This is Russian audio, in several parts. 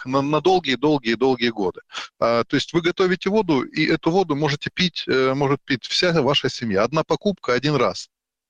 на долгие-долгие-долгие годы. То есть вы готовите воду, и эту воду может пить вся ваша семья. Одна покупка один раз.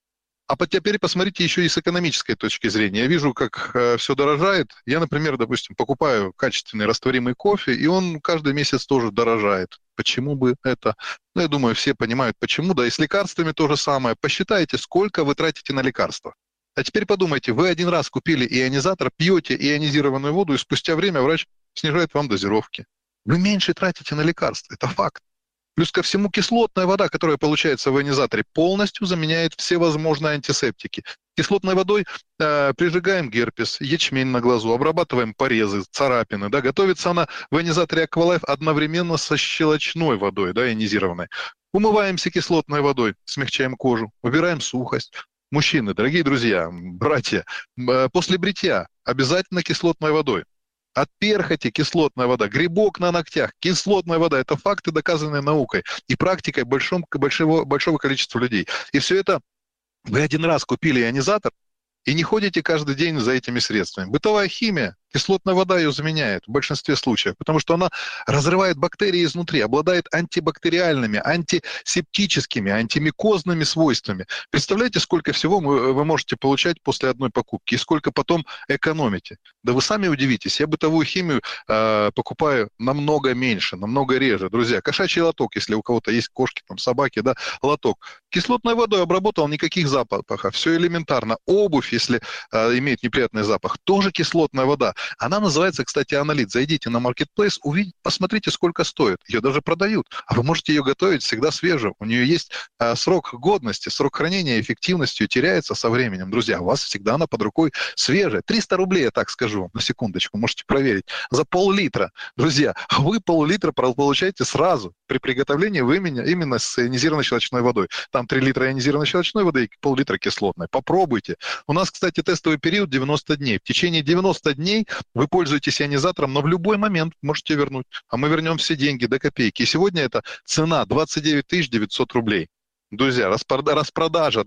А теперь посмотрите еще и с экономической точки зрения. Я вижу, как все дорожает. Я, например, допустим, покупаю качественный растворимый кофе, и он каждый месяц тоже дорожает. Почему бы это? Ну, я думаю, все понимают, почему. Да, и с лекарствами то же самое. Посчитайте, сколько вы тратите на лекарства. А теперь подумайте, вы один раз купили ионизатор, пьете ионизированную воду, и спустя время врач снижает вам дозировки. Вы меньше тратите на лекарства. Это факт. Плюс ко всему кислотная вода, которая получается в ионизаторе, полностью заменяет все возможные антисептики. Кислотной водой прижигаем герпес, ячмень на глазу, обрабатываем порезы, царапины. Да, готовится она в ионизаторе Aqualife одновременно со щелочной водой, да, ионизированной. Умываемся кислотной водой, смягчаем кожу, убираем сухость. Мужчины, дорогие друзья, братья, после бритья обязательно кислотной водой. От перхоти кислотная вода, грибок на ногтях, кислотная вода. Это факты, доказанные наукой и практикой большого количества людей. И все это вы один раз купили ионизатор и не ходите каждый день за этими средствами. Бытовая химия, кислотная вода ее заменяет в большинстве случаев, потому что она разрывает бактерии изнутри, обладает антибактериальными, антисептическими, антимикозными свойствами. Представляете, сколько всего вы можете получать после одной покупки и сколько потом экономите? Да вы сами удивитесь. Я бытовую химию покупаю намного меньше, намного реже. Друзья, кошачий лоток, если у кого-то есть кошки, там, собаки, да, лоток. Кислотной водой обработал, никаких запахов, все элементарно. Обувь, если имеет неприятный запах, тоже кислотная вода. Она называется, кстати, Анолит. Зайдите на Marketplace, посмотрите, сколько стоит. Ее даже продают. А вы можете ее готовить всегда свежую. У нее есть срок годности, срок хранения, эффективность ее теряется со временем. Друзья, у вас всегда она под рукой свежая. 300 рублей, я так скажу вам, на секундочку, можете проверить. За пол-литра. Друзья, вы пол-литра получаете сразу при приготовлении именно с ионизированной щелочной водой. Там 3 литра ионизированной щелочной воды и пол-литра кислотной. Попробуйте. У нас, кстати, тестовый период 90 дней. В течение 90 дней вы пользуетесь ионизатором, но в любой момент можете вернуть. А мы вернем все деньги до копейки. И сегодня это цена 29 900 рублей. Друзья, распродажа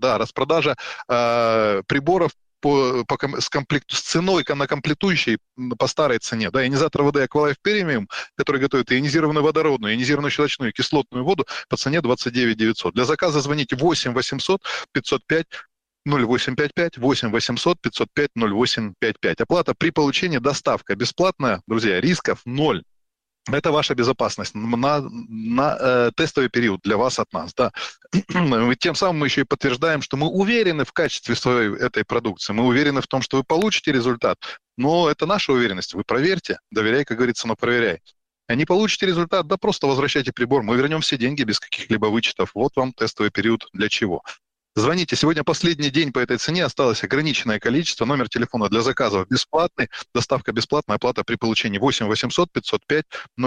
приборов с ценой на комплектующей по старой цене. Да, ионизатор воды Aqualife Premium, который готовит ионизированную водородную, ионизированную щелочную и кислотную воду по цене 29 900. Для заказа звоните 8 800 505 0855, 8 800 505 0855. Оплата при получении, доставка бесплатная. Друзья, рисков ноль. Это ваша безопасность на тестовый период для вас от нас. Да. Тем самым мы еще и подтверждаем, что мы уверены в качестве своей этой продукции, мы уверены в том, что вы получите результат. Но это наша уверенность. Вы проверьте, доверяй, как говорится, но проверяй. А не получите результат, да просто возвращайте прибор. Мы вернем все деньги без каких-либо вычетов. Вот вам тестовый период для чего. Звоните. Сегодня последний день по этой цене. Осталось ограниченное количество. Номер телефона для заказов бесплатный. Доставка бесплатная. Оплата при получении 8 800 505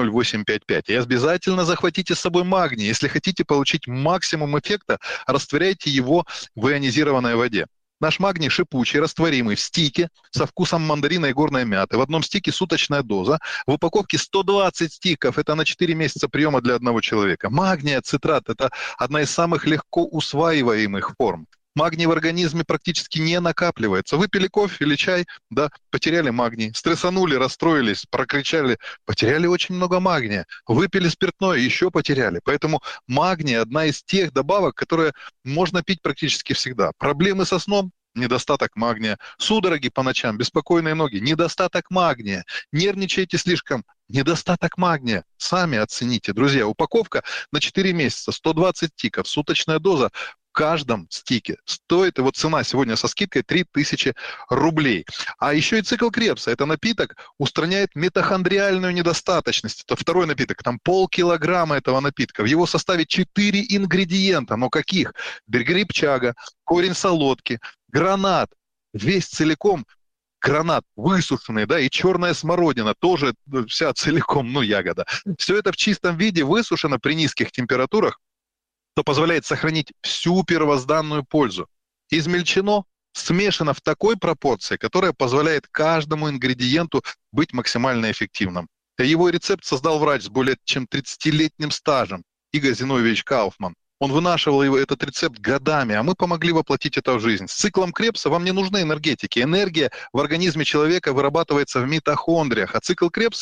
0855. И обязательно захватите с собой магний. Если хотите получить максимум эффекта, растворяйте его в ионизированной воде. Наш магний шипучий, растворимый, в стике со вкусом мандарина и горной мяты. В одном стике суточная доза. В упаковке 120 стиков. Это на 4 месяца приема для одного человека. Магний ацитрат – это одна из самых легко усваиваемых форм. Магний в организме практически не накапливается. Выпили кофе или чай, да, потеряли магний. Стрессанули, расстроились, прокричали, потеряли очень много магния. Выпили спиртное, еще потеряли. Поэтому магний – одна из тех добавок, которые можно пить практически всегда. Проблемы со сном – недостаток магния. Судороги по ночам, беспокойные ноги – недостаток магния. Нервничаете слишком – недостаток магния. Сами оцените. Друзья, упаковка на 4 месяца, 120 тиков, суточная доза. В каждом стике стоит его цена сегодня со скидкой 3000 рублей. А еще и цикл Кребса. Это напиток устраняет митохондриальную недостаточность. Это второй напиток. Там полкилограмма этого напитка. В его составе 4 ингредиента. Но каких? Грибчага, корень солодки, гранат. Весь целиком гранат высушенный, да, и черная смородина тоже вся целиком, ягода. Все это в чистом виде высушено при низких температурах, что позволяет сохранить всю первозданную пользу. Измельчено, смешано в такой пропорции, которая позволяет каждому ингредиенту быть максимально эффективным. Его рецепт создал врач с более чем 30-летним стажем Игорь Зиновьевич Кауфман. Он вынашивал этот рецепт годами, а мы помогли воплотить это в жизнь. С циклом Кребса вам не нужны энергетики. Энергия в организме человека вырабатывается в митохондриях, а цикл Кребса